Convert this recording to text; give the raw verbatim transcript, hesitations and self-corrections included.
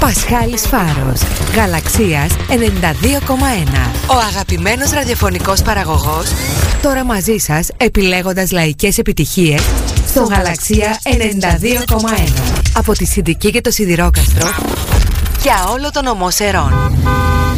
Πασχάλης Φάρος, Γαλαξίας ενενήντα δύο κόμμα ένα. Ο αγαπημένος ραδιοφωνικός παραγωγός, τώρα μαζί σας επιλέγοντας λαϊκές επιτυχίες στο Γαλαξία ενενήντα δύο κόμμα ένα. Από τη Συντική και το Σιδηρόκαστρο για όλο τον ομό Σερών.